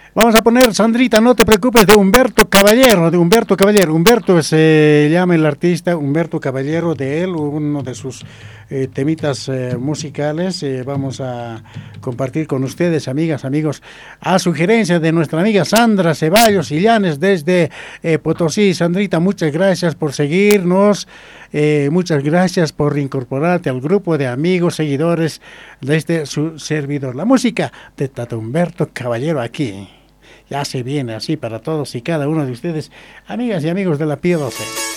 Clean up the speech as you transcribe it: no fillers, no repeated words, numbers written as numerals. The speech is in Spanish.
Vamos a poner, Sandrita, no te preocupes, de Humberto Caballero, Humberto se llama el artista, Humberto Caballero, de él, uno de sus temitas musicales. Vamos a compartir con ustedes, amigas, amigos, a sugerencia de nuestra amiga Sandra Ceballos Illanes desde Potosí. Sandrita, muchas gracias por seguirnos, muchas gracias por incorporarte al grupo de amigos, seguidores de este su servidor. La música de Tato Humberto Caballero aquí. Ya se viene así para todos y cada uno de ustedes, amigas y amigos de la Pie 12.